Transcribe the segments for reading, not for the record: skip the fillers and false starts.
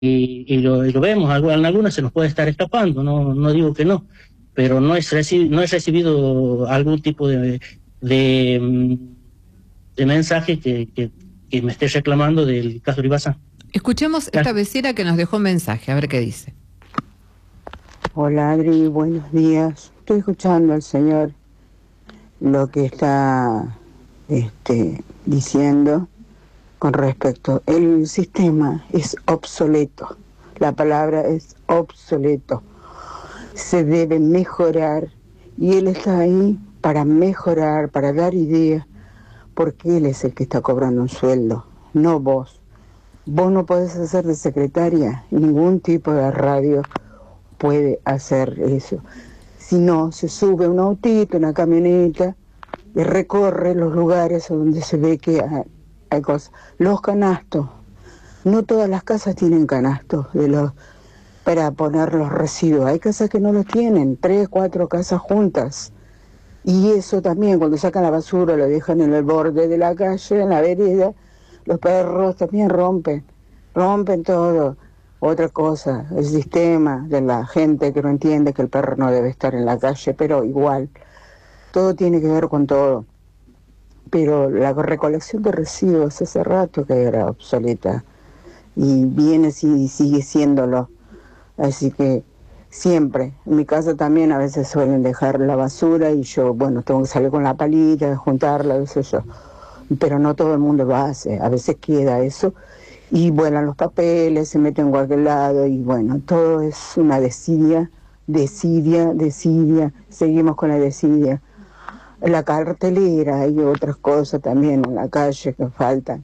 y lo vemos, en algunas se nos puede estar escapando, no digo que no, pero no he recibido algún tipo de, mm, de mensaje que me esté reclamando del caso Uribazán. Escuchemos esta vecina que nos dejó un mensaje, a ver qué dice. Hola Adri, buenos días. Estoy escuchando al señor lo que está diciendo con respecto. El sistema es obsoleto. La palabra es obsoleto. Se debe mejorar y él está ahí para mejorar, para dar ideas, porque él es el que está cobrando un sueldo, no vos. Vos no podés hacer de secretaria, ningún tipo de radio puede hacer eso. Si no, se sube un autito, una camioneta y recorre los lugares donde se ve que hay cosas. Los canastos, no todas las casas tienen canastos para poner los residuos. Hay casas que no los tienen, 3, 4 casas juntas. Y eso también, cuando sacan la basura, lo dejan en el borde de la calle, en la vereda, los perros también rompen todo. Otra cosa, el sistema de la gente que no entiende que el perro no debe estar en la calle, pero igual, todo tiene que ver con todo. Pero la recolección de residuos hace rato que era obsoleta y viene y sigue siéndolo. Así que siempre, en mi casa también a veces suelen dejar la basura y yo, tengo que salir con la palita, juntarla, qué sé yo. Pero no todo el mundo lo hace, a veces queda eso. Y vuelan los papeles, se meten en cualquier lado y todo es una desidia, seguimos con la desidia. La cartelera y otras cosas también en la calle que faltan.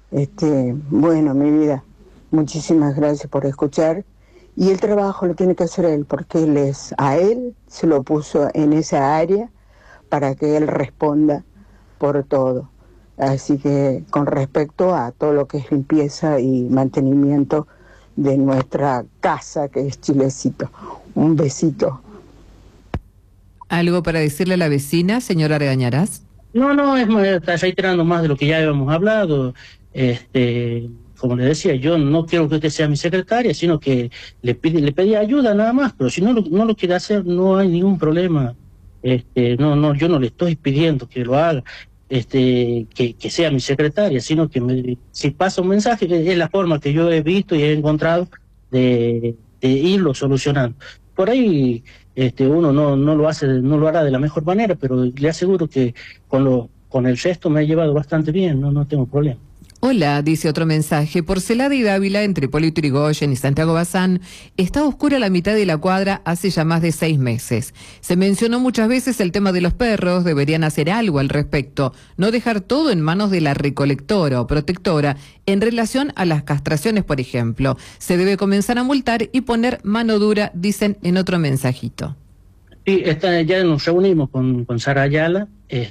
Mi vida, muchísimas gracias por escuchar. Y el trabajo lo tiene que hacer él, porque a él se lo puso en esa área para que él responda por todo. Así que con respecto a todo lo que es limpieza y mantenimiento de nuestra casa, que es Chilecito. Un besito. ¿Algo para decirle a la vecina, señora Argañarás? No, está reiterando más de lo que ya habíamos hablado. Como le decía, yo no quiero que usted sea mi secretaria, sino que le pedí ayuda nada más, pero si no lo quiere hacer, no hay ningún problema. Yo no le estoy pidiendo que lo haga. Que sea mi secretaria, sino que si pasa un mensaje, que es la forma que yo he visto y he encontrado de irlo solucionando. Por ahí uno no lo hará de la mejor manera, pero le aseguro que con el resto me ha llevado bastante bien, no tengo problema. Hola, dice otro mensaje. Por Celada y Dávila, entre Hipólito Yrigoyen y Santiago Bazán, está oscura la mitad de la cuadra hace ya más de 6 meses. Se mencionó muchas veces el tema de los perros, deberían hacer algo al respecto, no dejar todo en manos de la recolectora o protectora en relación a las castraciones, por ejemplo. Se debe comenzar a multar y poner mano dura, dicen en otro mensajito. Sí, ya nos reunimos con Sara Ayala,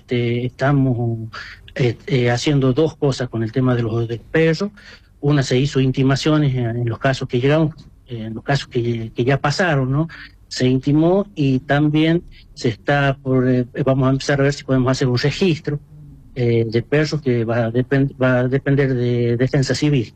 estamos haciendo 2 cosas con el tema de los perros. Una, se hizo intimaciones en los casos que llegamos, en los casos que ya pasaron, ¿no? Se intimó y también vamos a empezar a ver si podemos hacer un registro de perros que va a depender de Defensa Civil.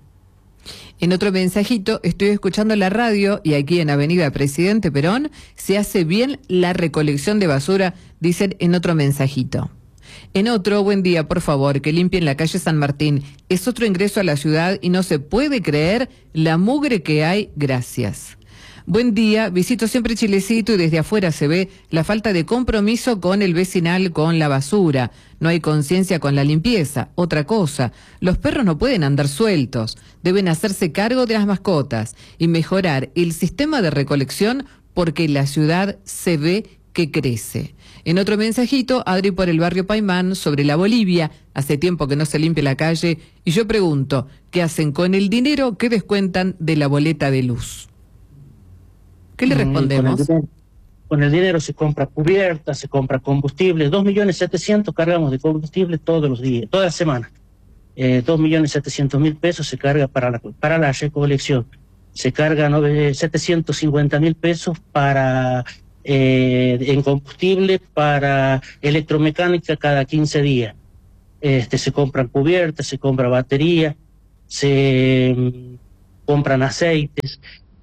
En otro mensajito, estoy escuchando la radio y aquí en Avenida Presidente Perón se hace bien la recolección de basura, dicen en otro mensajito. En otro, buen día, por favor, que limpien la calle San Martín. Es otro ingreso a la ciudad y no se puede creer la mugre que hay. Gracias. Buen día, visito siempre Chilecito y desde afuera se ve la falta de compromiso con el vecinal con la basura. No hay conciencia con la limpieza. Otra cosa, los perros no pueden andar sueltos. Deben hacerse cargo de las mascotas y mejorar el sistema de recolección porque la ciudad se ve que crece. En otro mensajito, Adri por el barrio Paimán, sobre la Bolivia, hace tiempo que no se limpia la calle, y yo pregunto, ¿qué hacen con el dinero que descuentan de la boleta de luz? ¿Qué le respondemos? Con el dinero se compra cubierta, se compra combustible, 2.700.000 cargamos de combustible todos los días, toda la semana. 2.700.000 pesos se carga para la recolección. Se carga 750.000 pesos en combustible para electromecánica cada 15 días. Se compran cubiertas, se compra batería, compran aceites,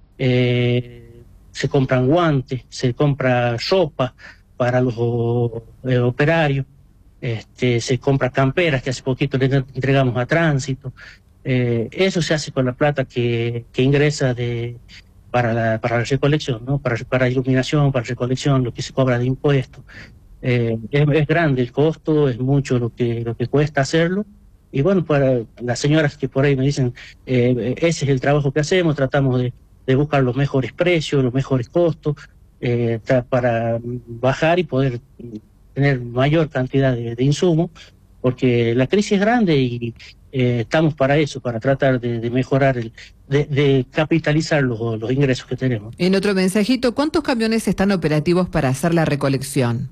se compran guantes, se compra ropa para los operarios, se compra camperas que hace poquito le entregamos a Tránsito. Eso se hace con la plata que ingresa para la recolección, ¿no? Para iluminación, para recolección, lo que se cobra de impuestos. Es grande el costo, es mucho lo que cuesta hacerlo. Y bueno, para las señoras que por ahí me dicen, ese es el trabajo que hacemos, tratamos de buscar los mejores precios, los mejores costos, para bajar y poder tener mayor cantidad de insumos, porque la crisis es grande y estamos para eso, para tratar de mejorar, de capitalizar los ingresos que tenemos. En otro mensajito, ¿cuántos camiones están operativos para hacer la recolección?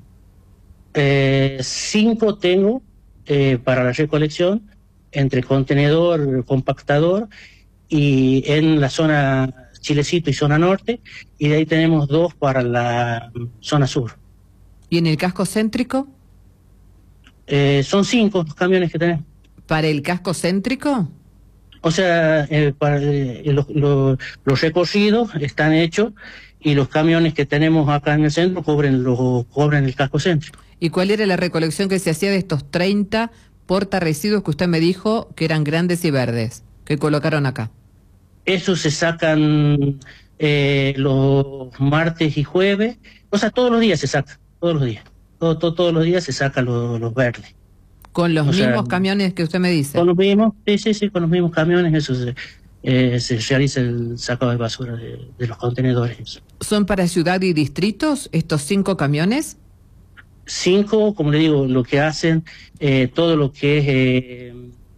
5 tengo para la recolección, entre contenedor, compactador, y en la zona Chilecito y zona norte, y de ahí tenemos 2 para la zona sur. ¿Y en el casco céntrico? Son 5 los camiones que tenemos. ¿Para el casco céntrico? O sea, para los recorridos están hechos y los camiones que tenemos acá en el centro cobran el casco céntrico. ¿Y cuál era la recolección que se hacía de estos 30 portarresiduos que usted me dijo que eran grandes y verdes, que colocaron acá? Esos se sacan los martes y jueves, o sea, todos los días se saca, todos los días. Todos los días se sacan los verdes. ¿Con los mismos camiones que usted me dice? Con los mismos, sí, con los mismos camiones, eso se realiza el sacado de basura de los contenedores. ¿Son para ciudad y distritos estos 5 camiones? 5, como le digo, lo que hacen, todo lo que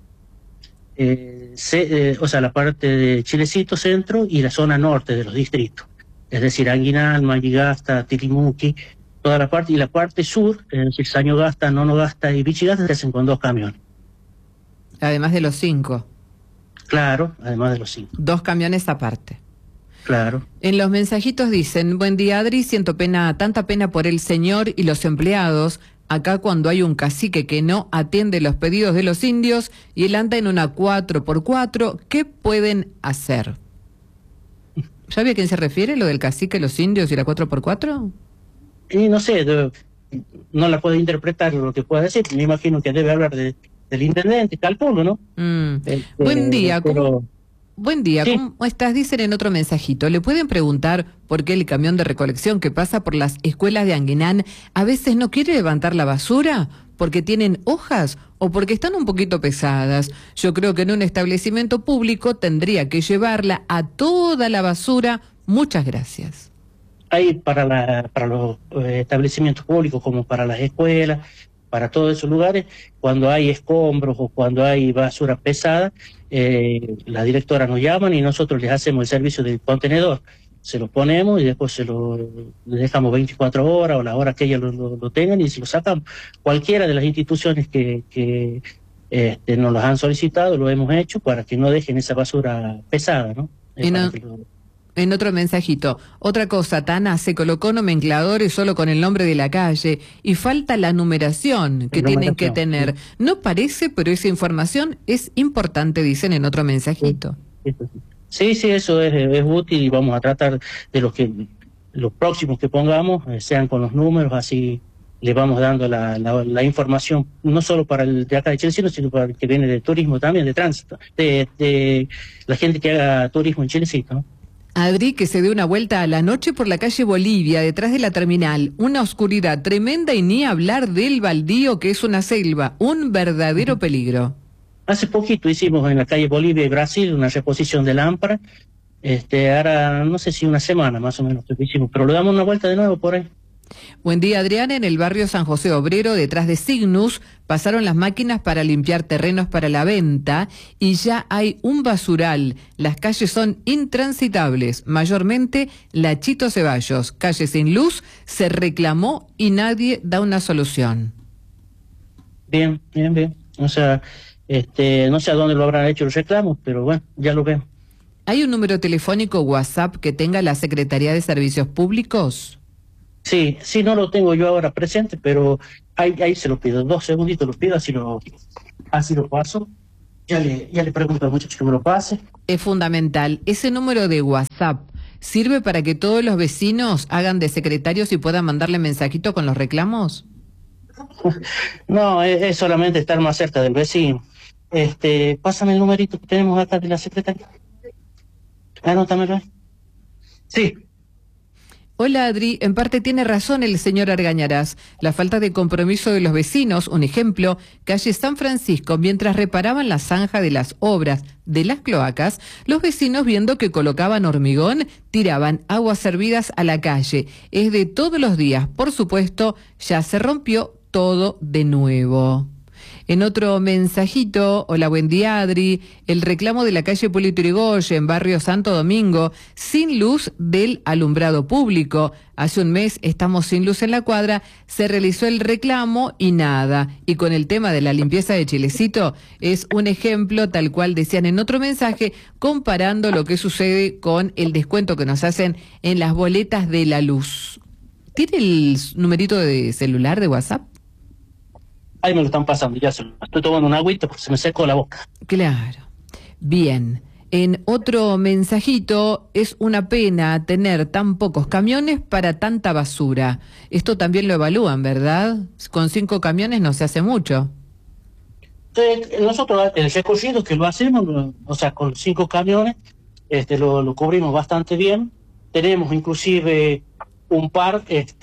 es, o sea, la parte de Chilecito Centro y la zona norte de los distritos. Es decir, Anguinal, Mayigasta, Tilimuqui, toda la parte, y la parte sur, es decir, Sañogasta, Nonogasta y Vichigasta, se hacen con 2 camiones. Además de los 5. Claro, además de los 5. 2 camiones aparte. Claro. En los mensajitos dicen, buen día Adri, siento tanta pena por el señor y los empleados, acá cuando hay un cacique que no atiende los pedidos de los indios y él anda en una 4x4, ¿qué pueden hacer? ¿Sabe a quién se refiere lo del cacique, los indios y la 4x4? Y no sé, no la puedo interpretar lo que pueda decir, me imagino que debe hablar del intendente, calculo, ¿no? Buen día, pero... Buen día, sí. ¿Cómo estás? Dicen en otro mensajito. ¿Le pueden preguntar por qué el camión de recolección que pasa por las escuelas de Anguinán a veces no quiere levantar la basura? ¿Porque tienen hojas o porque están un poquito pesadas? Yo creo que en un establecimiento público tendría que llevarla a toda la basura. Muchas gracias. Hay para los establecimientos públicos como para las escuelas, para todos esos lugares, cuando hay escombros o cuando hay basura pesada, la directora nos llaman y nosotros les hacemos el servicio del contenedor. Se lo ponemos y después le dejamos 24 horas o la hora que ellos lo tengan y se lo sacamos. Cualquiera de las instituciones que nos los han solicitado, lo hemos hecho para que no dejen esa basura pesada, ¿no? En otro mensajito, otra cosa, Tana, se colocó nomencladores solo con el nombre de la calle y falta la numeración que tienen que tener. Sí. No parece, pero esa información es importante, dicen en otro mensajito. Sí, eso es útil y vamos a tratar de los próximos que pongamos sean con los números, así le vamos dando la información, no solo para el de acá de Chilecito, sino para el que viene de turismo también, de tránsito, de la gente que haga turismo en Chilecito, ¿no? Adri, que se dé una vuelta a la noche por la calle Bolivia, detrás de la terminal, una oscuridad tremenda y ni hablar del baldío que es una selva, un verdadero peligro. Hace poquito hicimos en la calle Bolivia y Brasil una reposición de lámpara, ahora no sé si una semana más o menos que hicimos, pero le damos una vuelta de nuevo por ahí. Buen día, Adriana. En el barrio San José Obrero, detrás de Signus, pasaron las máquinas para limpiar terrenos para la venta y ya hay un basural. Las calles son intransitables, mayormente la Chito Ceballos, calle sin luz, se reclamó y nadie da una solución. Bien. O sea, no sé a dónde lo habrán hecho los reclamos, pero bueno, ya lo vemos. ¿Hay un número telefónico WhatsApp que tenga la Secretaría de Servicios Públicos? Sí, no lo tengo yo ahora presente, pero ahí se lo pido. 2 segunditos lo pido, así lo paso. Ya le pregunto al muchacho que me lo pase. Es fundamental. Ese número de WhatsApp sirve para que todos los vecinos hagan de secretarios y puedan mandarle mensajito con los reclamos. No, es solamente estar más cerca del vecino. Pásame el numerito que tenemos acá de la secretaria. Anótamelo ahí. Sí. Hola Adri, en parte tiene razón el señor Argañarás. La falta de compromiso de los vecinos, un ejemplo, calle San Francisco, mientras reparaban la zanja de las obras de las cloacas, los vecinos viendo que colocaban hormigón, tiraban aguas servidas a la calle. Es de todos los días, por supuesto, ya se rompió todo de nuevo. En otro mensajito, hola, buen día Adri, el reclamo de la calle Polito Yrigoyen, barrio Santo Domingo, sin luz del alumbrado público. Hace un mes estamos sin luz en la cuadra, se realizó el reclamo y nada. Y con el tema de la limpieza de Chilecito, es un ejemplo tal cual decían en otro mensaje, comparando lo que sucede con el descuento que nos hacen en las boletas de la luz. ¿Tiene el numerito de celular de WhatsApp? Ahí me lo están pasando, ya se lo estoy tomando una agüita porque se me secó la boca. Claro. Bien. En otro mensajito, es una pena tener tan pocos camiones para tanta basura. Esto también lo evalúan, ¿verdad? Con 5 camiones no se hace mucho. Nosotros el recorrido que lo hacemos, o sea, con 5 camiones, lo cubrimos bastante bien. Tenemos inclusive un par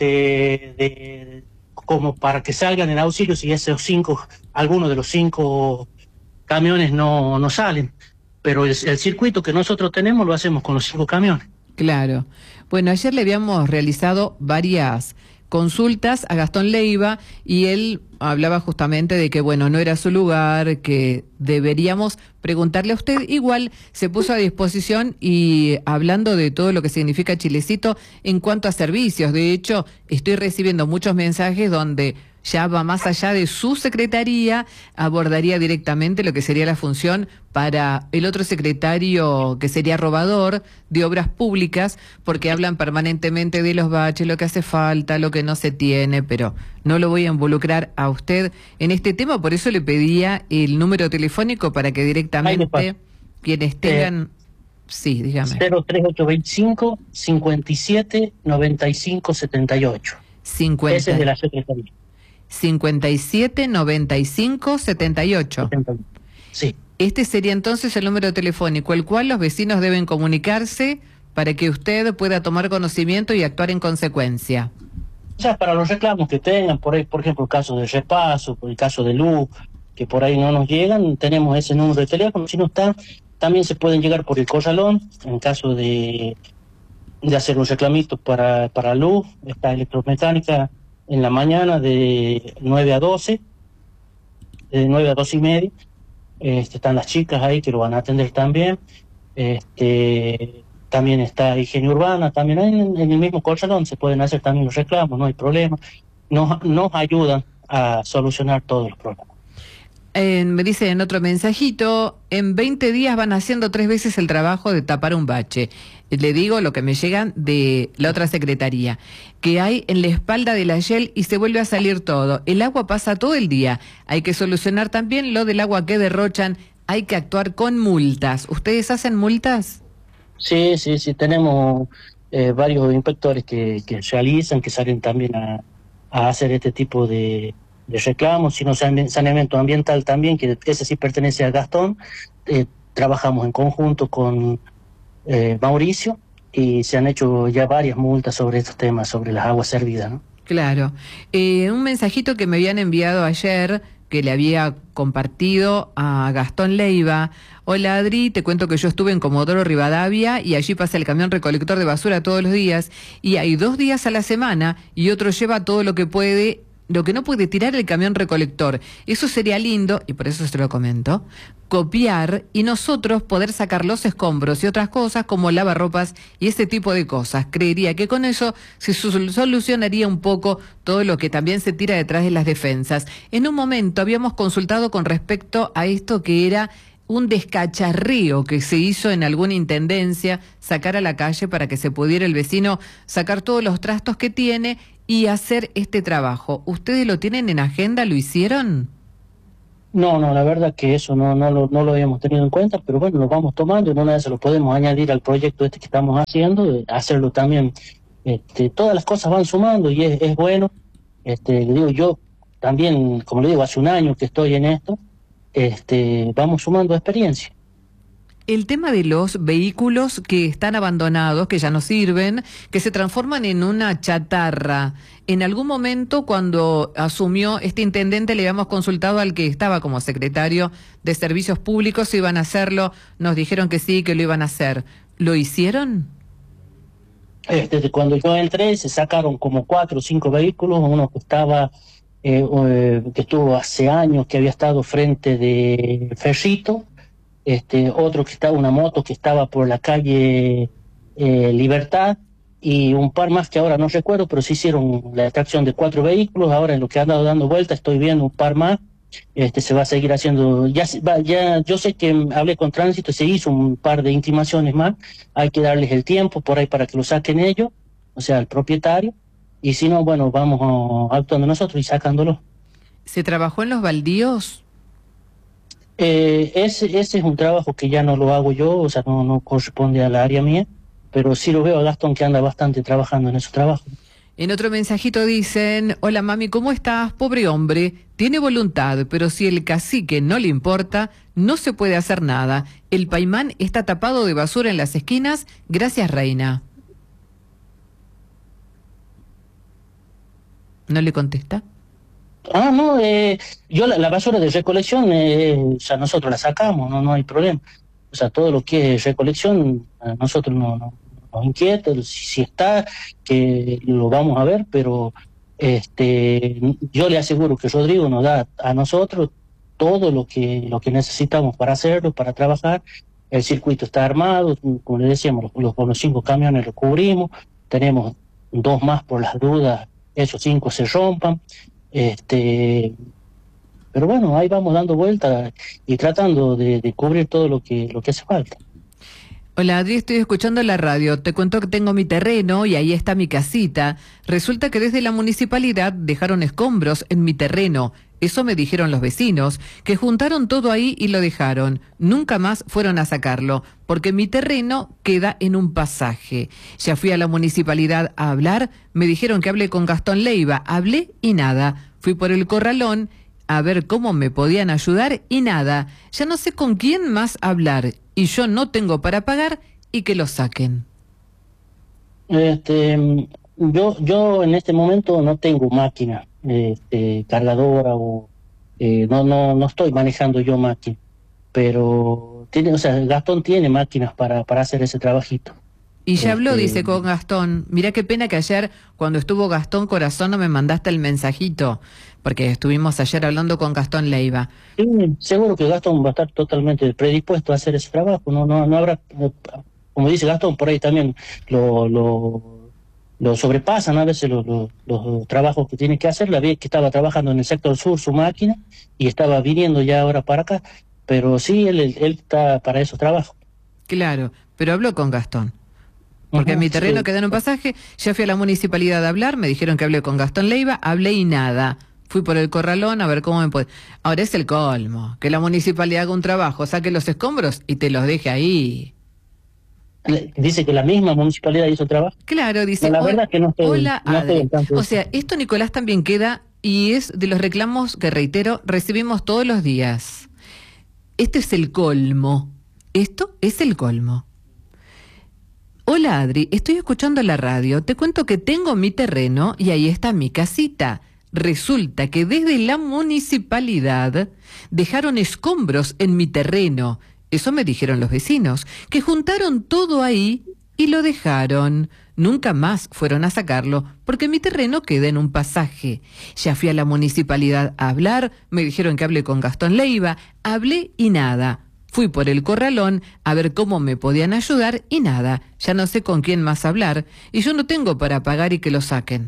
como para que salgan en auxilio si algunos de los 5 camiones no salen. Pero el circuito que nosotros tenemos lo hacemos con los 5 camiones. Claro. Bueno, ayer le habíamos realizado varias consultas a Gastón Leiva y él hablaba justamente de que, bueno, no era su lugar, que deberíamos preguntarle a usted. Igual se puso a disposición y hablando de todo lo que significa Chilecito en cuanto a servicios. De hecho, estoy recibiendo muchos mensajes donde ya va más allá de su secretaría, abordaría directamente lo que sería la función para el otro secretario que sería Robador de Obras Públicas, porque hablan permanentemente de los baches, lo que hace falta, lo que no se tiene, pero no lo voy a involucrar a usted en este tema, por eso le pedía el número telefónico para que directamente quienes tengan... Sí, dígame. 03825 57 95 78. 50. Ese es de la secretaría. 57 95 78. Sí. Este sería entonces el número telefónico, el cual los vecinos deben comunicarse para que usted pueda tomar conocimiento y actuar en consecuencia. O sea, para los reclamos que tengan, por ahí, por ejemplo, el caso de repaso, por el caso de luz, que por ahí no nos llegan, tenemos ese número de teléfono. Si no está, también se pueden llegar por el corralón, en caso de hacer un reclamito para luz, está electromecánica en la mañana de 9 a 12, de 9 a 12 y media. Están las chicas ahí que lo van a atender también. También está higiene urbana, también en el mismo corralón se pueden hacer también los reclamos, no hay problema. Nos ayudan a solucionar todos los problemas. Me dice en otro mensajito, en 20 días van haciendo 3 veces el trabajo de tapar un bache. Le digo lo que me llegan de la otra secretaría, que hay en la espalda de la Shell y se vuelve a salir todo. El agua pasa todo el día. Hay que solucionar también lo del agua que derrochan. Hay que actuar con multas. ¿Ustedes hacen multas? Sí, tenemos varios inspectores que realizan, que salen también a hacer este tipo de reclamos, sino saneamiento ambiental también, que ese sí pertenece a Gastón. Trabajamos en conjunto con Mauricio y se han hecho ya varias multas sobre estos temas, sobre las aguas servidas, ¿no? Claro. Un mensajito que me habían enviado ayer, que le había compartido a Gastón Leiva. Hola Adri, te cuento que yo estuve en Comodoro Rivadavia y allí pasa el camión recolector de basura todos los días y hay 2 días a la semana y otro lleva todo lo que puede. Lo que no puede tirar el camión recolector. Eso sería lindo, y por eso se lo comento, copiar y nosotros poder sacar los escombros y otras cosas como lavarropas y ese tipo de cosas. Creería que con eso se solucionaría un poco todo lo que también se tira detrás de las defensas. En un momento habíamos consultado con respecto a esto que era un descacharrío que se hizo en alguna intendencia, sacar a la calle para que se pudiera el vecino sacar todos los trastos que tiene y hacer este trabajo. ¿Ustedes lo tienen en agenda? ¿Lo hicieron? No, no, la verdad que eso no lo habíamos tenido en cuenta, pero bueno, lo vamos tomando, en una vez se lo podemos añadir al proyecto este que estamos haciendo, hacerlo también, todas las cosas van sumando y es bueno, le digo yo también, como le digo, hace un año que estoy en esto, vamos sumando experiencia. El tema de los vehículos que están abandonados, que ya no sirven, que se transforman en una chatarra. En algún momento, cuando asumió este intendente, le habíamos consultado al que estaba como secretario de Servicios Públicos si iban a hacerlo. Nos dijeron que sí, que lo iban a hacer. ¿Lo hicieron? Desde cuando yo entré se sacaron como 4 o 5 vehículos, uno que estaba, que estuvo hace años, que había estado frente de Ferrito, otro que estaba, una moto que estaba por la calle Libertad, y un par más que ahora no recuerdo, pero sí hicieron la extracción de 4 vehículos. Ahora en lo que han dado dando vuelta estoy viendo un par más, se va a seguir haciendo, ya yo sé que hablé con Tránsito, se hizo un par de intimaciones más, hay que darles el tiempo por ahí para que lo saquen ellos, o sea, el propietario, y si no, bueno, vamos actuando nosotros y sacándolo. ¿Se trabajó en los baldíos? Ese es un trabajo que ya no lo hago yo, o sea, no corresponde a la área mía, pero sí lo veo a Gastón que anda bastante trabajando en esos trabajos. En otro mensajito dicen, hola mami, ¿cómo estás? Pobre hombre, tiene voluntad, pero si el cacique no le importa, no se puede hacer nada. El Paimán está tapado de basura en las esquinas, gracias reina. ¿No le contesta? No, yo la basura de recolección, o sea, nosotros la sacamos, no hay problema. O sea, todo lo que es recolección, a nosotros no nos inquieta, si está, que lo vamos a ver, pero yo le aseguro que Rodrigo nos da a nosotros todo lo que necesitamos para hacerlo, para trabajar. El circuito está armado, como le decíamos, con los 5 camiones lo cubrimos, tenemos 2 más por las dudas, esos 5 se rompan. Pero bueno, ahí vamos dando vueltas y tratando de cubrir todo lo que hace falta. Hola Adri, estoy escuchando la radio. Te cuento que tengo mi terreno y ahí está mi casita. Resulta que desde la municipalidad dejaron escombros en mi terreno. Eso me dijeron los vecinos, que juntaron todo ahí y lo dejaron. Nunca más fueron a sacarlo, porque mi terreno queda en un pasaje. Ya fui a la municipalidad a hablar, me dijeron que hablé con Gastón Leiva. Hablé y nada. Fui por el corralón a ver cómo me podían ayudar y nada. Ya no sé con quién más hablar y yo no tengo para pagar y que lo saquen. Yo en este momento no tengo máquina cargadora o no estoy manejando yo máquina, pero o sea, Gastón tiene máquinas para hacer ese trabajito. Y ya habló, dice, con Gastón. Mirá qué pena que ayer, cuando estuvo Gastón Corazón, no me mandaste el mensajito, porque estuvimos ayer hablando con Gastón Leiva. Sí, seguro que Gastón va a estar totalmente predispuesto a hacer ese trabajo. No habrá, como dice Gastón, por ahí también lo sobrepasan a veces los trabajos que tiene que hacer. La vez que estaba trabajando en el sector sur su máquina y estaba viniendo ya ahora para acá, pero sí, él está para esos trabajos. Claro, pero habló con Gastón. Porque en mi terreno queda en un pasaje, ya fui a la municipalidad a hablar, me dijeron que hablé con Gastón Leiva, hablé y nada. Fui por el corralón a ver cómo me puede... Ahora es el colmo, que la municipalidad haga un trabajo, saque los escombros y te los deje ahí. Dice que la misma municipalidad hizo el trabajo. Claro, dice, la verdad que no estoy, hola, no estoy o sea, esto, Nicolás, también queda y es de los reclamos que, reitero, recibimos todos los días. Este es el colmo. Esto es el colmo. Hola Adri, estoy escuchando la radio, te cuento que tengo mi terreno y ahí está mi casita. Resulta que desde la municipalidad dejaron escombros en mi terreno. Eso me dijeron los vecinos, que juntaron todo ahí y lo dejaron. Nunca más fueron a sacarlo porque mi terreno queda en un pasaje. Ya fui a la municipalidad a hablar, me dijeron que hablé con Gastón Leiva, hablé y nada. Fui por el corralón a ver cómo me podían ayudar y nada, ya no sé con quién más hablar y yo no tengo para pagar y que lo saquen.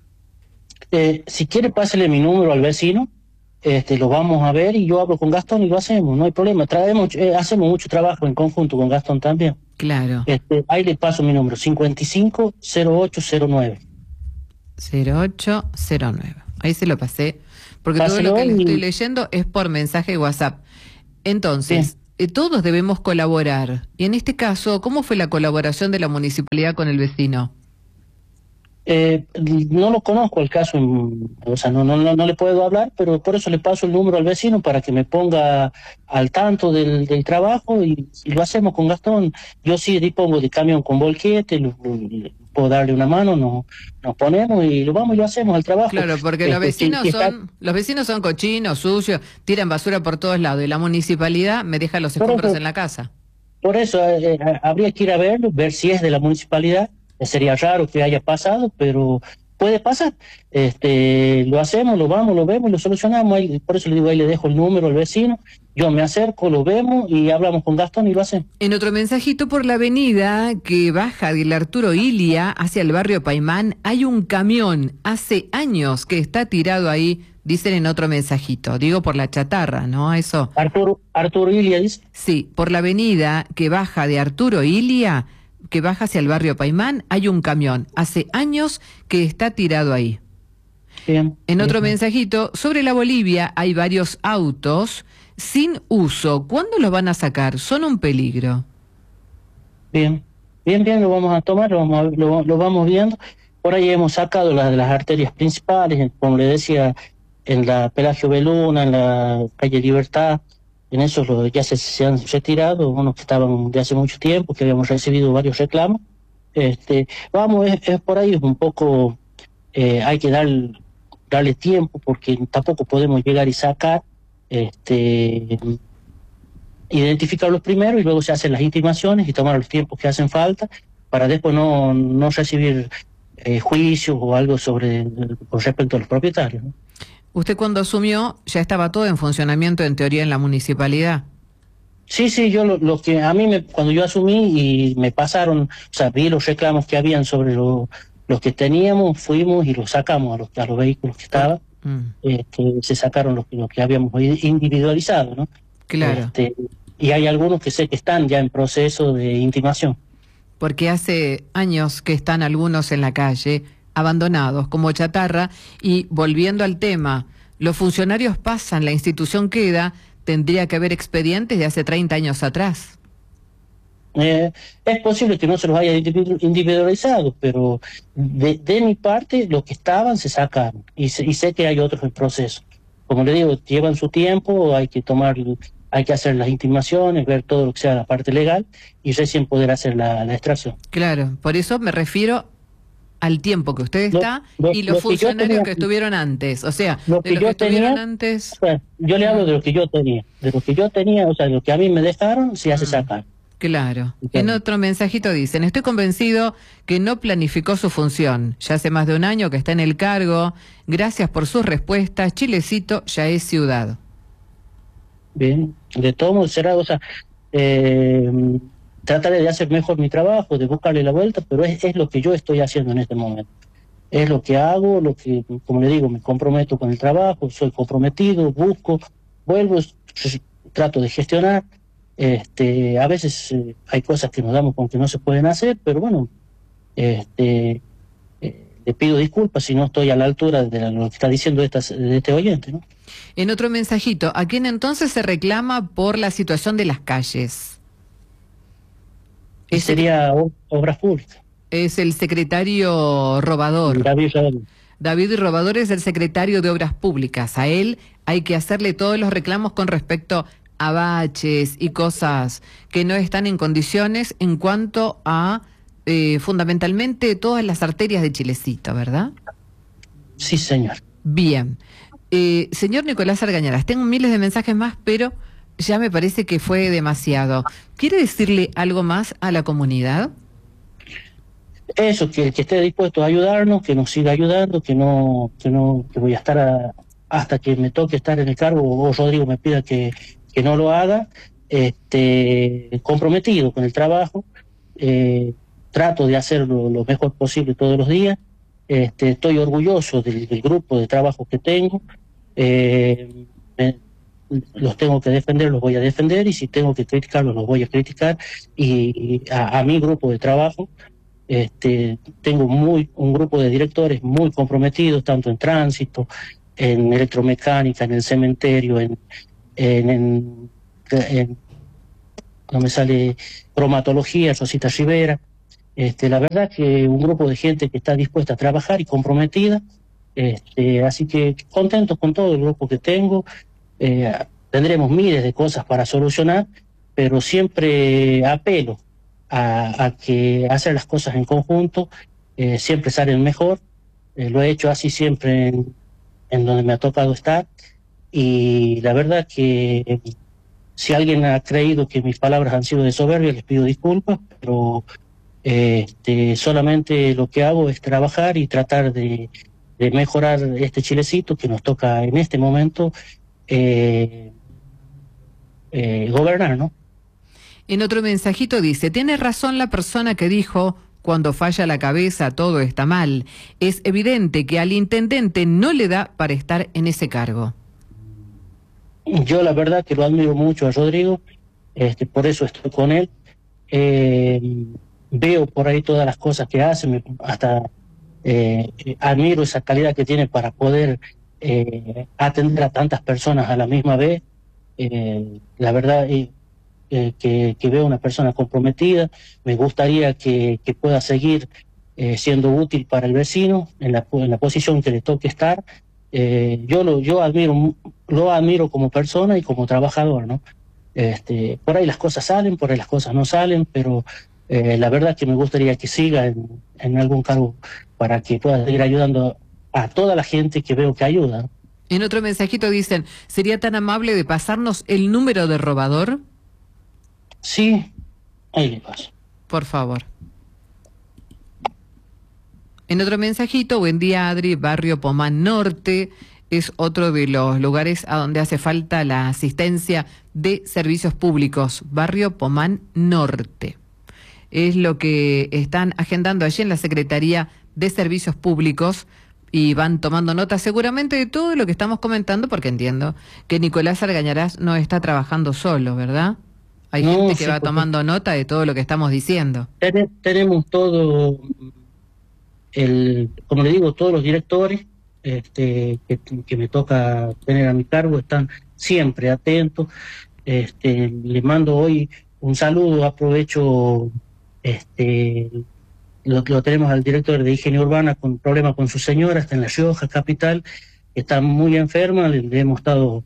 Si quiere, pásele mi número al vecino, lo vamos a ver y yo hablo con Gastón y lo hacemos, no hay problema. Hacemos mucho trabajo en conjunto con Gastón también. Claro. Ahí le paso mi número, 550809. 0809. Ahí se lo pasé. Porque todo lo Páselo que le y- estoy leyendo es por mensaje de WhatsApp. Entonces, todos debemos colaborar. Y en este caso, ¿cómo fue la colaboración de la municipalidad con el vecino? No lo conozco el caso, o sea, no le puedo hablar, pero por eso le paso el número al vecino para que me ponga al tanto del trabajo y lo hacemos con Gastón. Yo sí dispongo de camión con volquete, puedo darle una mano, nos ponemos y lo vamos y lo hacemos al trabajo. Claro, porque los vecinos los vecinos son cochinos, sucios, tiran basura por todos lados y la municipalidad me deja los escombros en la casa. Por eso habría que ir a verlo, ver si es de la municipalidad. Sería raro que haya pasado, pero puede pasar. Lo hacemos, lo vamos, lo vemos y lo solucionamos. Ahí, por eso le digo, ahí le dejo el número al vecino, yo me acerco, lo vemos y hablamos con Gastón y lo hacemos. En otro mensajito, por la avenida que baja del Arturo Ilia hacia el barrio Paimán, hay un camión, hace años que está tirado ahí, dicen en otro mensajito. Digo por la chatarra, ¿no? Eso. Arturo Ilia dice. Sí, por la avenida que baja de Arturo Ilia, que baja hacia el barrio Paimán, hay un camión, hace años que está tirado ahí. Bien, En otro bien. mensajito, sobre la Bolivia hay varios autos sin uso. ¿Cuándo los van a sacar? Son un peligro. Bien, lo vamos a tomar, lo vamos viendo. Por ahí hemos sacado las de las arterias principales, como le decía, en la Pelagio Beluna, en la calle Libertad, en esos ya se han retirado, unos que estaban de hace mucho tiempo, que habíamos recibido varios reclamos. Vamos, es por ahí un poco, hay que darle tiempo, porque tampoco podemos llegar y sacar, identificarlos primero y luego se hacen las intimaciones y tomar los tiempos que hacen falta para después no recibir juicios o algo con respecto a los propietarios, ¿no? Usted cuando asumió ya estaba todo en funcionamiento en teoría en la municipalidad. Sí, yo lo que a mí cuando yo asumí y me pasaron, o sea, vi los reclamos que habían sobre los que teníamos, fuimos y los sacamos a los vehículos que estaban, se sacaron los que habíamos individualizado, ¿no? Claro. Y hay algunos que sé que están ya en proceso de intimación. Porque hace años que están algunos en la calle, abandonados, como chatarra, y volviendo al tema, los funcionarios pasan, la institución queda, tendría que haber expedientes de hace 30 años atrás. Es posible que no se los haya individualizado, pero de mi parte, los que estaban se sacaron, y sé que hay otros en proceso. Como le digo, llevan su tiempo, hay que hacer las intimaciones, ver todo lo que sea la parte legal, y recién poder hacer la extracción. Claro, por eso me refiero al tiempo que usted está y los funcionarios que estuvieron antes. O sea, de los que estuvieron antes... O sea, yo le hablo de lo que yo tenía. De lo que yo tenía, o sea, de lo que a mí me dejaron, se hace sacar. Claro. En otro mensajito dicen, estoy convencido que no planificó su función. Ya hace más de un año que está en el cargo. Gracias por sus respuestas. Chilecito ya es ciudad. Bien, de todo modo será, o sea, trataré de hacer mejor mi trabajo, de buscarle la vuelta, pero es lo que yo estoy haciendo en este momento. Es lo que hago, como le digo, me comprometo con el trabajo, soy comprometido, busco, vuelvo, trato de gestionar. A veces hay cosas que nos damos con que no se pueden hacer, pero bueno, le pido disculpas si no estoy a la altura de lo que está diciendo de este oyente, ¿no? En otro mensajito, ¿a quién entonces se reclama por la situación de las calles? Sería Obras Públicas. Es el secretario Robador. David Robador es el secretario de Obras Públicas. A él hay que hacerle todos los reclamos con respecto a baches y cosas que no están en condiciones en cuanto a fundamentalmente todas las arterias de Chilecito, ¿verdad? Sí, señor. Bien. Señor Nicolás Argañarás, tengo miles de mensajes más, pero ya me parece que fue demasiado. ¿Quiere decirle algo más a la comunidad? Eso, que esté dispuesto a ayudarnos, que nos siga ayudando, que voy a estar hasta que me toque estar en el cargo o Rodrigo me pida que no lo haga, comprometido con el trabajo, trato de hacerlo lo mejor posible todos los días, estoy orgulloso del grupo de trabajo que tengo, los tengo que defender, los voy a defender, y si tengo que criticarlos, los voy a criticar, y a mi grupo de trabajo, tengo un grupo de directores muy comprometidos, tanto en tránsito, en electromecánica, en el cementerio, no me sale cromatología, Rosita Rivera. La verdad que un grupo de gente que está dispuesta a trabajar y comprometida, así que contento con todo el grupo que tengo. Tendremos miles de cosas para solucionar, pero siempre apelo a que hacer las cosas en conjunto siempre salen mejor. Lo he hecho así siempre en donde me ha tocado estar, y la verdad que si alguien ha creído que mis palabras han sido de soberbia, les pido disculpas, pero solamente lo que hago es trabajar y tratar de mejorar este Chilecito que nos toca en este momento gobernar, ¿no? En otro mensajito dice, tiene razón la persona que dijo, cuando falla la cabeza todo está mal. Es evidente que al intendente no le da para estar en ese cargo. Yo la verdad que lo admiro mucho a Rodrigo, por eso estoy con él. Veo por ahí todas las cosas que hace, hasta admiro esa calidad que tiene para poder atender a tantas personas a la misma vez. La verdad que veo una persona comprometida. Me gustaría que pueda seguir siendo útil para el vecino en la posición que le toque estar. Yo lo admiro como persona y como trabajador, ¿no? Por ahí las cosas salen, por ahí las cosas no salen, pero la verdad que me gustaría que siga en algún cargo para que pueda seguir ayudando a toda la gente que veo que ayuda, ¿no? En otro mensajito dicen, ¿sería tan amable de pasarnos el número de robador? Sí, ahí le paso. Por favor. En otro mensajito, buen día Adri, barrio Pomán Norte es otro de los lugares a donde hace falta la asistencia de servicios públicos, barrio Pomán Norte. Es lo que están agendando allí en la Secretaría de Servicios Públicos y van tomando nota seguramente de todo lo que estamos comentando, porque entiendo que Nicolás Argañarás no está trabajando solo, ¿verdad? Hay gente que va tomando nota de todo lo que estamos diciendo. Tenemos todo, como le digo, todos los directores que me toca tener a mi cargo están siempre atentos. Le mando hoy un saludo, aprovecho, lo tenemos al director de higiene urbana con problemas con su señora, está en La Rioja, capital, está muy enferma, le hemos estado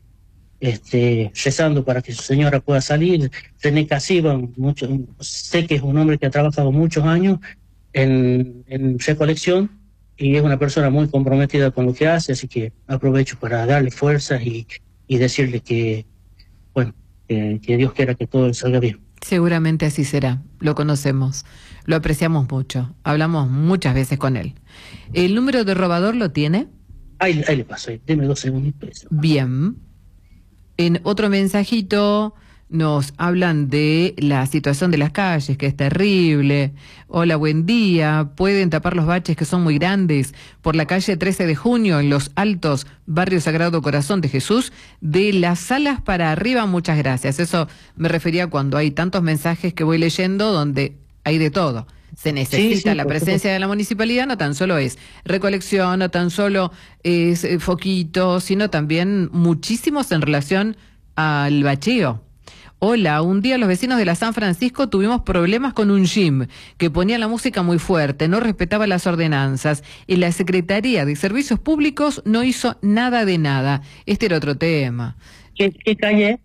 rezando para que su señora pueda salir. René Casiva, sé que es un hombre que ha trabajado muchos años en recolección y es una persona muy comprometida con lo que hace, así que aprovecho para darle fuerzas y decirle que, bueno, que Dios quiera que todo salga bien. Seguramente así será, lo conocemos, lo apreciamos mucho, hablamos muchas veces con él. ¿El número de robador lo tiene? Ahí le paso, deme 2 segunditos. Bien. En otro mensajito nos hablan de la situación de las calles, que es terrible. Hola, buen día. Pueden tapar los baches que son muy grandes por la calle 13 de Junio, en Los Altos, barrio Sagrado Corazón de Jesús, de las Salas para arriba. Muchas gracias. Eso me refería cuando hay tantos mensajes que voy leyendo donde hay de todo. Se necesita la presencia de la municipalidad, no tan solo es recolección, no tan solo es foquitos, sino también muchísimos en relación al bacheo. Hola, un día los vecinos de la San Francisco tuvimos problemas con un gym que ponía la música muy fuerte, no respetaba las ordenanzas y la Secretaría de Servicios Públicos no hizo nada de nada. Este era otro tema. ¿Qué calle?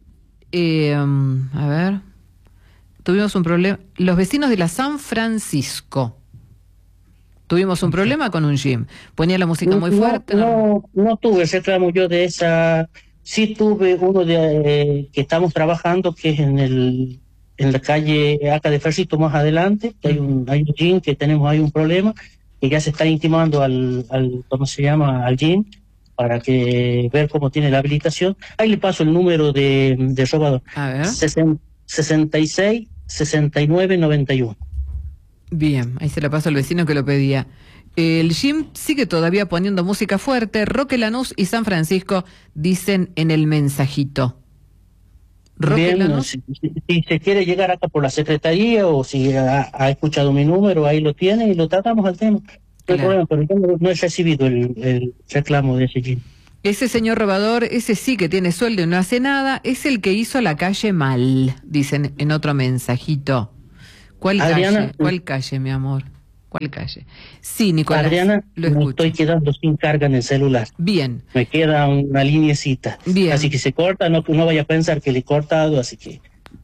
A ver... Tuvimos un problema, los vecinos de la San Francisco, tuvimos un problema con un gym, ponía la música muy fuerte. No tuve reclamo yo de esa, sí tuve uno que estamos trabajando, que es en la calle Aca de Fercito más adelante, que hay un gym que tenemos ahí un problema, que ya se está intimando al ¿cómo se llama? Al gym, para ver cómo tiene la habilitación. Ahí le paso el número de robador. A ver. 66 69 91. Bien, ahí se la paso al vecino que lo pedía. El gym sigue todavía poniendo música fuerte. Roque Lanús y San Francisco dicen en el mensajito. Roque Lanús. Si se quiere llegar acá por la secretaría o si ha escuchado mi número, ahí lo tiene y lo tratamos al tema. No hay problema, pero yo no he recibido el reclamo de ese gym. Ese señor robador, ese sí que tiene sueldo y no hace nada, es el que hizo la calle mal, dicen en otro mensajito. ¿Cuál Adriana, calle? ¿Cuál calle, mi amor? ¿Cuál calle? Sí, Nicolás, Adriana, lo me escucho. estoy quedando sin carga en el celular. Bien. Me queda una lineecita. Bien. Así que se corta, no vaya a pensar que le he cortado, así que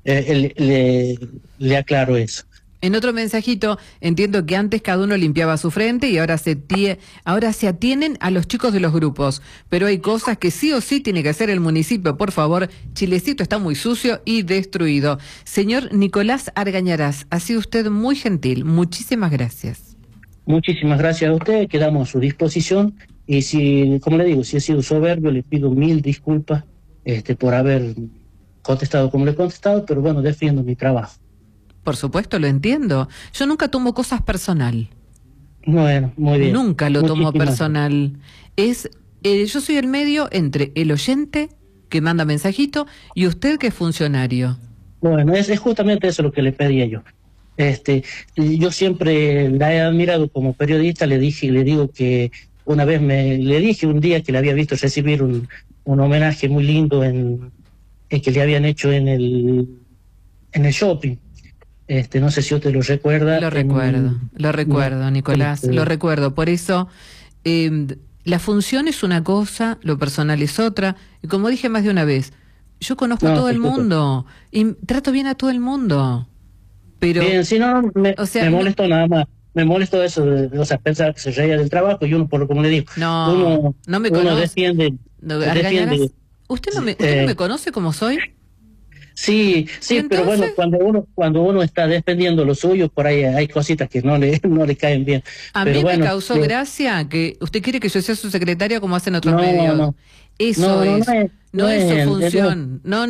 le aclaro eso. En otro mensajito, entiendo que antes cada uno limpiaba su frente y ahora se atienen a los chicos de los grupos. Pero hay cosas que sí o sí tiene que hacer el municipio. Por favor, Chilecito está muy sucio y destruido. Señor Nicolás Argañarás, ha sido usted muy gentil. Muchísimas gracias. Muchísimas gracias a usted, quedamos a su disposición. Y si, como le digo, si he sido soberbio, le pido 1000 disculpas por haber contestado como le he contestado, pero bueno, defiendo mi trabajo. Por supuesto, lo entiendo. Yo nunca tomo cosas personal. Bueno, muy bien. Nunca lo tomo personal. Yo soy el medio entre el oyente que manda mensajito y usted que es funcionario. Bueno, es justamente eso lo que le pedía yo. Yo siempre la he admirado como periodista, le digo que una vez le dije un día que le había visto recibir un homenaje muy lindo que le habían hecho en el shopping. No sé si usted lo recuerda. Lo recuerdo, Nicolás, lo recuerdo. Por eso, la función es una cosa, lo personal es otra. Y como dije más de una vez, yo conozco a todo el mundo y trato bien a todo el mundo. Pero, bien, si no, me molesto nada más. Me molesto eso, pensar que se reía del trabajo y uno, como le digo, no me conoce. Uno defiende. ¿Usted no me conoce como soy? Sí, pero bueno, cuando uno está defendiendo lo suyo, por ahí hay cositas que no le caen bien. A pero mí bueno, me causó gracia que usted quiere que yo sea su secretaria como hacen otros medios. No. Eso no es su función. No,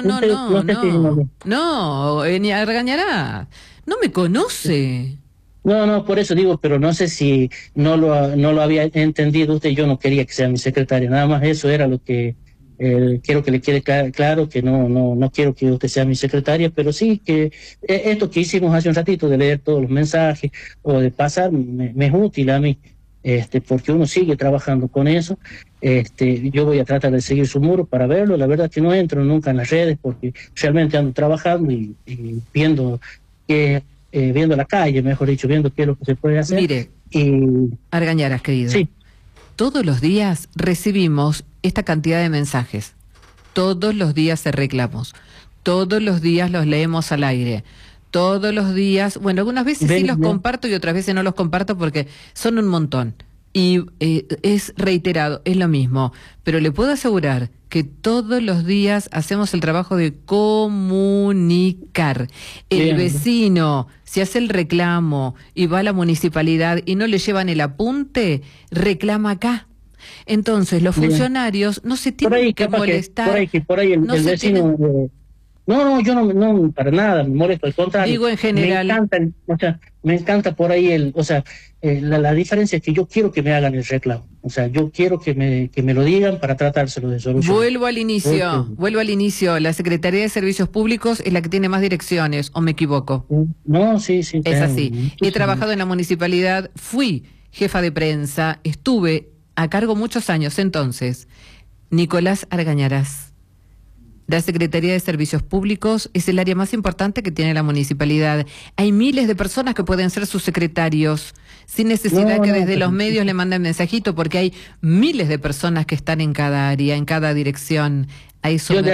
ni Argañarás. No me conoce. No, por eso digo, pero no sé si no lo había entendido usted. Yo no quería que sea mi secretaria, nada más eso era lo que quiero que le quede claro, que no quiero que usted sea mi secretaria, pero sí que esto que hicimos hace un ratito de leer todos los mensajes o de pasar me es útil a mí, porque uno sigue trabajando con eso. Yo voy a tratar de seguir su muro para verlo. La verdad que no entro nunca en las redes porque realmente ando trabajando y viendo viendo la calle, mejor dicho, viendo qué es lo que se puede hacer. Mire, Argañarás, querido. Sí. Todos los días recibimos esta cantidad de mensajes. Todos los días reclamos. Todos los días los leemos al aire. Todos los días, bueno, algunas veces sí los comparto y otras veces no los comparto porque son un montón. Y es reiterado, es lo mismo. Pero le puedo asegurar que todos los días hacemos el trabajo de comunicar. El vecino, si hace el reclamo y va a la municipalidad y no le llevan el apunte, reclama acá. Entonces los funcionarios no se tienen que molestar. Por ahí el vecino... No, yo no para nada me molesto, al contrario. Digo en general. Me encanta por ahí la diferencia es que yo quiero que me hagan el reclamo. O sea, yo quiero que me lo digan para tratárselo de solución. Vuelvo al inicio. La Secretaría de Servicios Públicos es la que tiene más direcciones, ¿o me equivoco? No, sí. Es así. He trabajado en la municipalidad, fui jefa de prensa, estuve a cargo muchos años. Entonces, Nicolás Argañarás. La Secretaría de Servicios Públicos es el área más importante que tiene la municipalidad. Hay miles de personas que pueden ser sus secretarios, sin necesidad que desde los medios le manden mensajito, porque hay miles de personas que están en cada área, en cada dirección. A eso me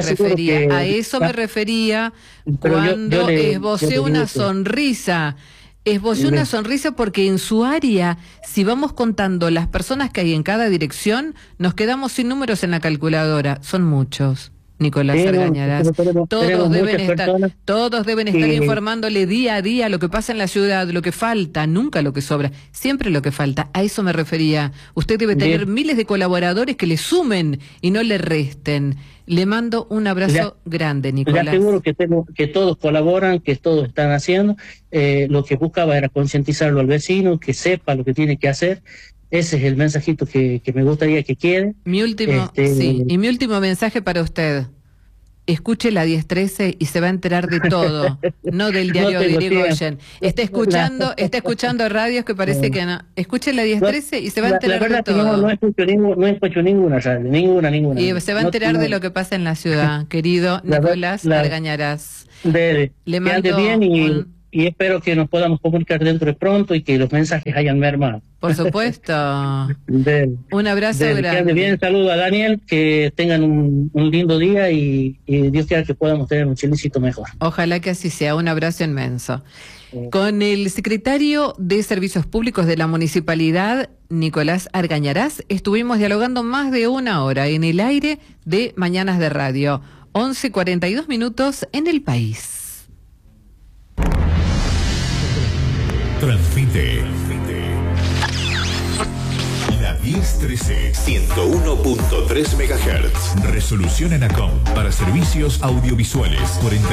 refería cuando esbocé una sonrisa. Esbocé una sonrisa porque en su área, si vamos contando las personas que hay en cada dirección, nos quedamos sin números en la calculadora. Son muchos. Nicolás Argañarás, todos deben estar informándole día a día lo que pasa en la ciudad, lo que falta, nunca lo que sobra, siempre lo que falta. A eso me refería. Usted debe tener miles de colaboradores que le sumen y no le resten. Le mando un abrazo grande, Nicolás. Le aseguro que todos colaboran, que todos están haciendo. Lo que buscaba era concientizarlo al vecino, que sepa lo que tiene que hacer. Ese es el mensajito que me gustaría que quede. Mi último mensaje para usted. escuche la 1013 y se va a enterar de todo, no del diario de Irigoyen. Está escuchando radios que parece que no. Escuche la 1013 y se va a enterar de todo. No escucho ninguna radio, ninguna. Y se va a enterar de lo que pasa en la ciudad, querido Nicolás Argañarás. Le mando bien y espero que nos podamos comunicar dentro de pronto y que los mensajes hayan mermado. Por supuesto. Un abrazo grande. Bien, saludo a Daniel, que tengan un lindo día y Dios quiera que podamos tener un chilecito mejor. Ojalá que así sea, un abrazo inmenso. Con el secretario de Servicios Públicos de la Municipalidad, Nicolás Argañarás, estuvimos dialogando más de una hora en el aire de Mañanas de Radio. 11:42 en el país. Transmite la 1013 101.3 MHz. Resolución ENACOM para servicios audiovisuales.